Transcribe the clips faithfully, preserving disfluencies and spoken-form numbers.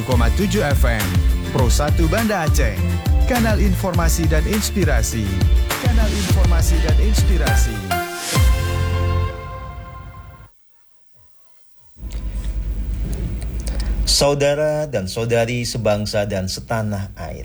koma tujuh F M Pro satu Banda Aceh. Kanal informasi dan inspirasi. Kanal informasi dan inspirasi. Saudara dan saudari sebangsa dan setanah air.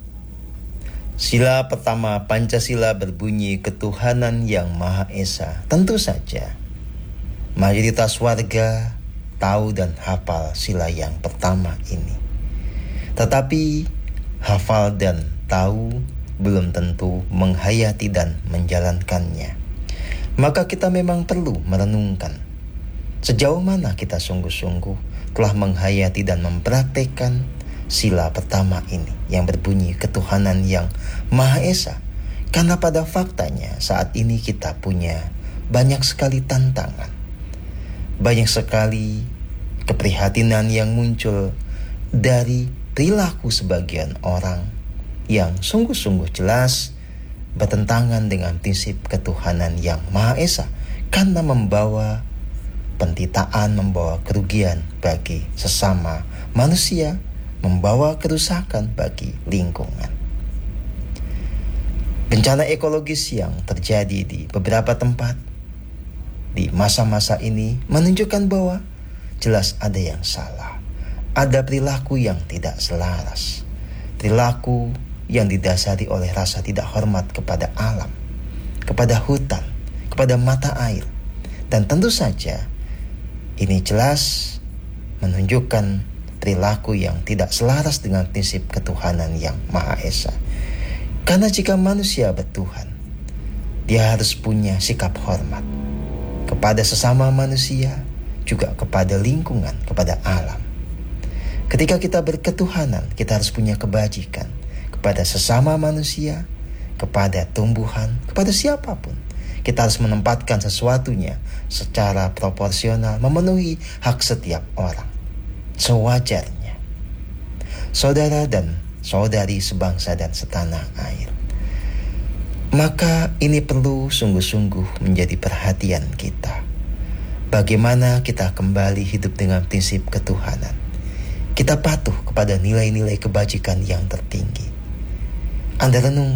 Sila pertama Pancasila berbunyi ketuhanan yang Maha Esa. Tentu saja mayoritas warga tahu dan hafal sila yang pertama ini. Tetapi hafal dan tahu belum tentu menghayati dan menjalankannya. Maka kita memang perlu merenungkan sejauh mana kita sungguh-sungguh telah menghayati dan mempraktekkan sila pertama ini yang berbunyi ketuhanan yang Maha Esa. Karena pada faktanya saat ini kita punya banyak sekali tantangan, banyak sekali keprihatinan yang muncul dari perilaku sebagian orang yang sungguh-sungguh jelas bertentangan dengan prinsip ketuhanan yang Maha Esa, karena membawa penderitaan, membawa kerugian bagi sesama manusia, membawa kerusakan bagi lingkungan. Bencana ekologis yang terjadi di beberapa tempat di masa-masa ini menunjukkan bahwa jelas ada yang salah. Ada perilaku yang tidak selaras. Perilaku yang didasari oleh rasa tidak hormat kepada alam, kepada hutan, kepada mata air. Dan tentu saja ini jelas menunjukkan perilaku yang tidak selaras dengan prinsip ketuhanan yang Maha Esa. Karena jika manusia bertuhan, dia harus punya sikap hormat kepada sesama manusia, juga kepada lingkungan, kepada alam. Ketika kita berketuhanan, kita harus punya kebajikan kepada sesama manusia, kepada tumbuhan, kepada siapapun. Kita harus menempatkan sesuatunya secara proporsional, memenuhi hak setiap orang sewajarnya. Saudara dan saudari sebangsa dan setanah air, maka ini perlu sungguh-sungguh menjadi perhatian kita. Bagaimana kita kembali hidup dengan prinsip ketuhanan. Kita patuh kepada nilai-nilai kebajikan yang tertinggi. Anda renung